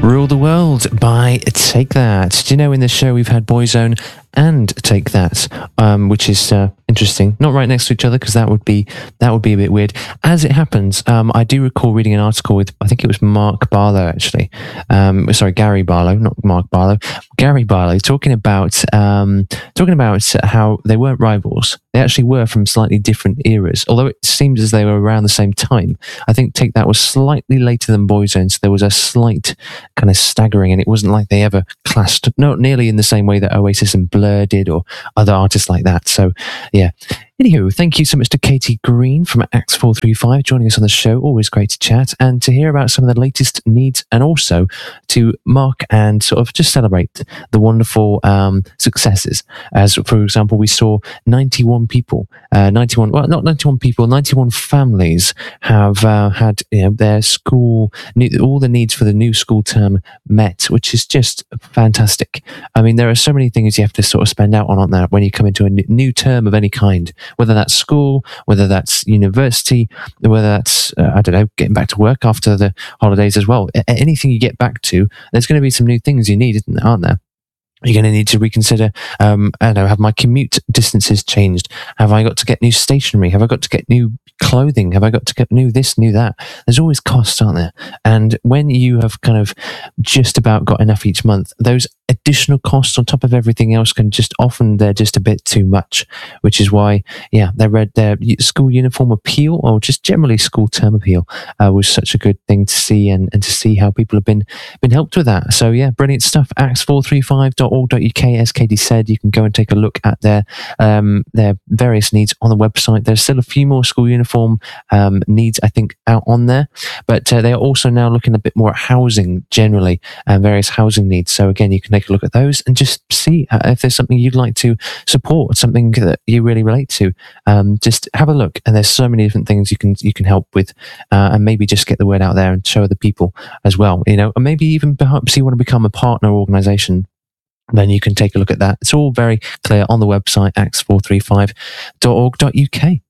Rule the World by Take That. Do you know in the show we've had Boyzone and Take That, which is interesting. Not right next to each other because that would be a bit weird. As it happens, I do recall reading an article with, I think it was Mark Barlow actually. Sorry, Gary Barlow, not Mark Barlow. Gary Barlow talking about how they weren't rivals. They actually were from slightly different eras, although it seems as they were around the same time. I think Take That was slightly later than Boyzone, so there was a slight kind of staggering, and it wasn't like they ever clashed, not nearly in the same way that Oasis and Blur did or other artists like that. So yeah. Anywho, thank you so much to Katie Green from Axe 435 joining us on the show. Always great to chat and to hear about some of the latest needs, and also to mark and sort of just celebrate the wonderful successes. As for example, we saw 91 families have had their school, all the needs for the new school term met, which is just fantastic. I mean, there are so many things you have to sort of spend out on that when you come into a new term of any kind. Whether that's school, whether that's university, whether that's, getting back to work after the holidays as well. Anything you get back to, there's going to be some new things you need, aren't there? You're going to need to reconsider, have my commute distances changed? Have I got to get new stationery? Have I got to get new clothing? Have I got to get new this, new that? There's always costs, aren't there? And when you have kind of just about got enough each month, those additional costs on top of everything else can just often, they're just a bit too much, which is why, their school uniform appeal, or just generally school term appeal, was such a good thing to see, and to see how people have been helped with that. So yeah, brilliant stuff. axe435.org.uk, as Katie said, you can go and take a look at their various needs on the website. There's still a few more school uniform needs, I think, out on there, but they are also now looking a bit more at housing generally, and various housing needs. So again, you can take a look at those and just see if there's something you'd like to support, something that you really relate to. Just have a look, and there's so many different things you can help with, and maybe just get the word out there and show other people as well, and maybe even perhaps you want to become a partner organisation, then you can take a look at that. It's all very clear on the website, axe435.org.uk.